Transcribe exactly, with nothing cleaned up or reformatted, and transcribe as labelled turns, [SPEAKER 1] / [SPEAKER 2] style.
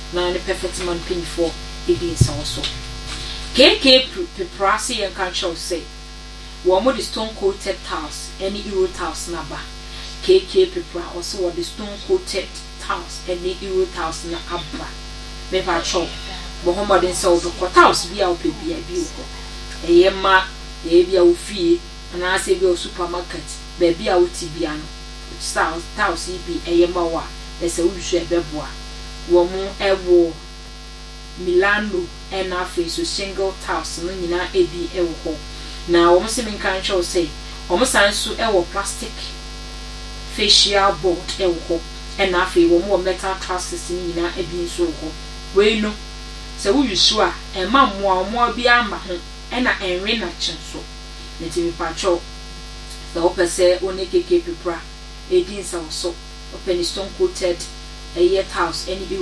[SPEAKER 1] na ne perfect man pinfo edi nsawo so K K Peprasi and Control say one more the stone coated tiles any Euro tiles naba K K Pepra also what the stone coated tiles any Euro tiles na abra me pa cho bo ho modern so do tiles bia ope bia bi wo eye ma e bia wo fie na ase bia supermarket be bia wo ti bia no tiles tiles bi eye ma wa e se wo hwe e beboa wo mo ewo Milano and our face with single tiles no nyina ebi ewo ho na wo se men kan show say wo mo san so ewo plastic facial board ewo ho and na fe wo mo metal trusses ni nyina ebi so ho we no se wo yusu a e ma mo mo bi ama ho e na enwe na chenso na ti mi pacho the opese one K K Pepra edi nsa so open stone coated a year house any